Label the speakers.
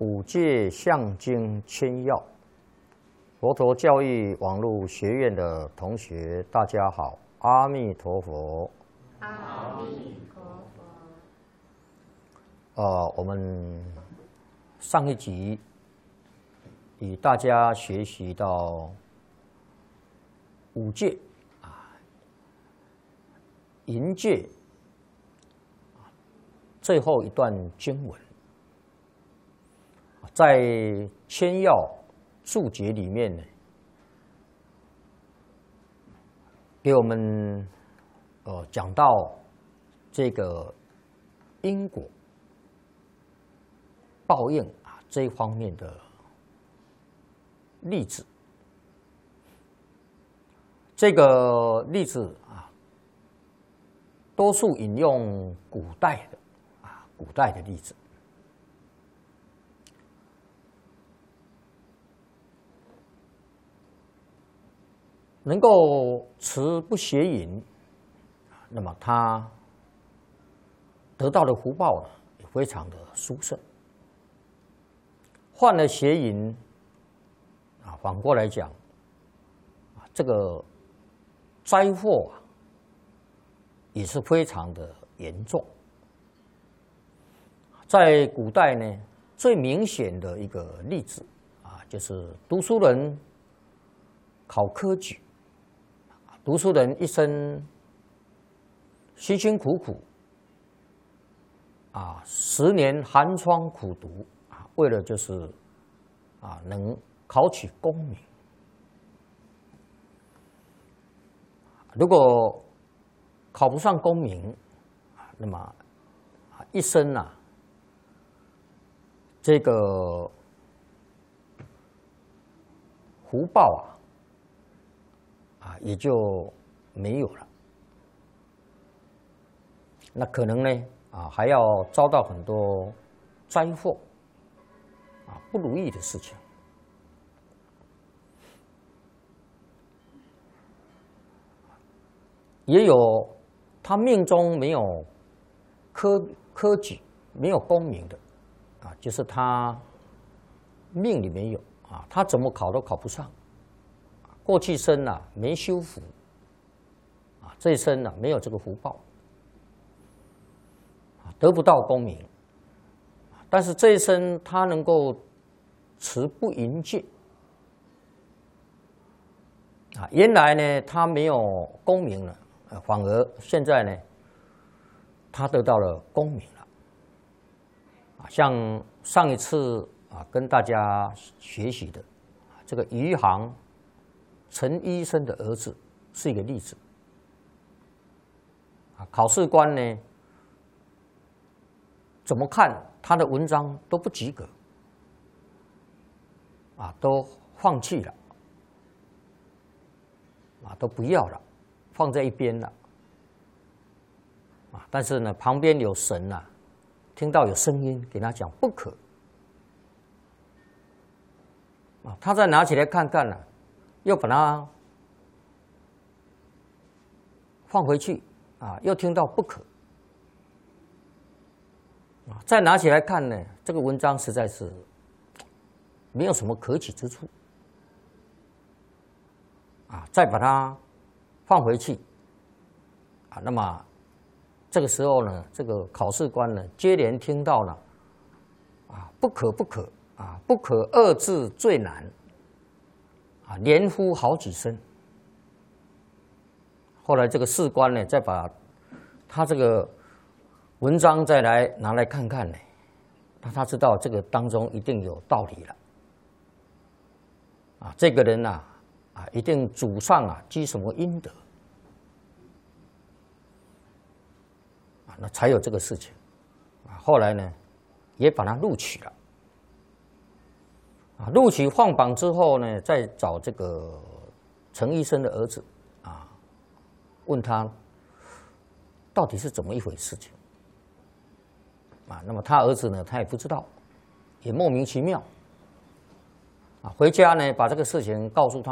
Speaker 1: 五戒相经千要，佛陀教育网络学院的同学，大家好，阿弥陀佛。
Speaker 2: 阿弥陀佛。
Speaker 1: 我们上一集与大家学习到五戒淫戒最后一段经文，在千要注解里面呢，给我们讲到这个因果报应这一方面的例子。这个例子多数引用古代的例子。能够持不邪淫，那么他得到的福报呢，也非常的殊胜。犯了邪淫，反过来讲，这个灾祸也是非常的严重。在古代呢，最明显的一个例子就是读书人考科举。读书人一生辛辛苦苦10年寒窗苦读为了就是能考取功名。如果考不上功名，那么一生这个福报也就没有了。那可能呢还要遭到很多灾祸不如意的事情。也有他命中没有科举没有功名的就是他命里没有他怎么考都考不上。过去生没修福这一生没有这个福报，得不到功名。但是这一生他能够持不淫戒原来呢他没有功名了，反而现在呢他得到了功名了。像上一次跟大家学习的这个余杭陈医生的儿子是一个例子。考试官呢怎么看他的文章都不及格都放弃了都不要了，放在一边了但是呢旁边有神听到有声音给他讲不可他再拿起来看看又把它放回去又听到不可再拿起来看呢，这个文章实在是没有什么可取之处再把它放回去那么这个时候呢，这个考试官呢接连听到了不可不可不可二字最难连呼好几声。后来这个士官呢再把他这个文章再来拿来看看呢，他知道这个当中一定有道理了这个人一定祖上积什么阴德那才有这个事情后来呢也把他录取了录取放榜之后呢，再找这个陈医生的儿子问他到底是怎么一回事情那么他儿子呢他也不知道，也莫名其妙回家呢把这个事情告诉他